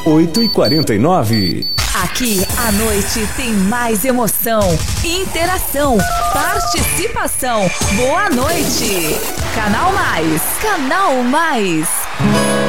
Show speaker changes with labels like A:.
A: 8h49.
B: Aqui à noite tem mais emoção, interação, participação. Boa noite. Canal Mais. Canal Mais.